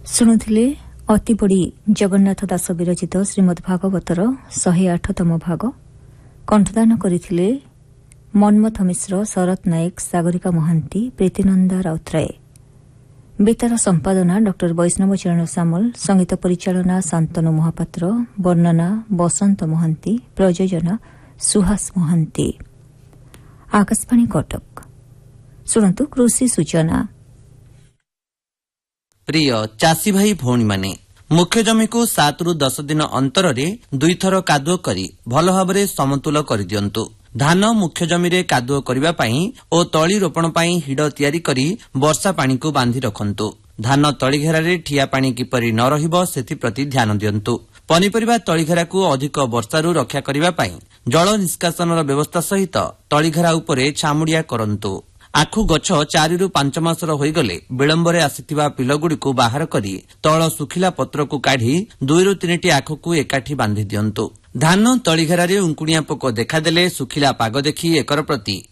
ଶୁଣୁଥିଲେ ଅତି ବଡ଼ି ଜଗନ୍ନାଥ ଦାସ ବିରଚିତ ଶ୍ରୀମଦ୍ ଭାଗବତର 108ତମ ଭାଗ। କଣ୍ଠଦାନ କରିଥିଲେ ମନ୍ମଥ ମିଶ୍ର, ଶରତ ନାୟକ, ସାଗରିକା ମହାନ୍ତି, ପ୍ରୀତିନନ୍ଦା ରାଉତରାୟ। ବେତାର ସମ୍ପାଦନା ଡ ବୈଷ୍ଣବ ଚରଣ ସାମଲ, ସଙ୍ଗୀତ ପରିଚାଳନା ଶାନ୍ତନୁ ମହାପାତ୍ର, ବର୍ଣ୍ଣନା ବସନ୍ତ ମହାନ୍ତି, ପ୍ରଯୋଜନା ସୁହାସ ମହାନ୍ତି। ଆକାଶବାଣୀ କଟକ। ଶୁଣନ୍ତୁ କୃଷି ସୂଚନା। ପ୍ରିୟ ଚାଷୀ ଭାଇ ଭଉଣୀମାନେ, ମୁଖ୍ୟ ଜମିକୁ 7 ରୁ 10 ଦିନ ଅନ୍ତରରେ ଦୁଇଥର କାଦୁଅ କରି ଭଲ ଭାବରେ ସମତୁଲ କରିଦିଅନ୍ତୁ। ଧାନ ମୁଖ୍ୟ ଜମିରେ କାଦୁଅ କରିବା ପାଇଁ ଓ ତଳି ରୋପଣ ପାଇଁ ହିଡ଼ ତିଆରି କରି ବର୍ଷା ପାଣିକୁ ବାନ୍ଧି ରଖନ୍ତୁ। ଧାନ ତଳିଘେରାରେ ଠିଆ ପାଣି କିପରି ନ ରହିବ ସେଥିପ୍ରତି ଧ୍ୟାନ ଦିଅନ୍ତୁ। ପନିପରିବା ତଳିଘେରାକୁ ଅଧିକ ବର୍ଷାରୁ ରକ୍ଷା କରିବା ପାଇଁ ଜଳ ନିଷ୍କାସନର ବ୍ୟବସ୍ଥା ସହିତ ତଳିଘେରା ଉପରେ ଛାମୁଡିଆ କରନ୍ତୁ। ଆଖୁ ଗଛ 4 ରୁ 5 ମାସର ହୋଇଗଲେ ବିଳମ୍ବରେ ଆସିଥିବା ପିଲଗୁଡ଼ିକୁ ବାହାର କରି ତଳ ଶୁଖିଲା ପତ୍ରକୁ କାଢ଼ି 2 ରୁ 3ଟି ଆଖୁକୁ ଏକାଠି ବାନ୍ଧି ଦିଅନ୍ତୁ। ଧାନ ତଳିଘେରାରେ ଉଙ୍କୁଣିଆ ପୋକ ଦେଖାଦେଲେ ଶୁଖିଲା ପାଗ ଦେଖି ଏକର ପ୍ରତି